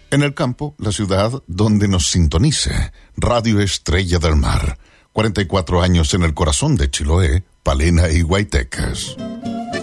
En el campo, la ciudad donde nos sintonice. Radio Estrella del Mar. 44 años en el corazón de Chiloé, Palena y Guaitecas.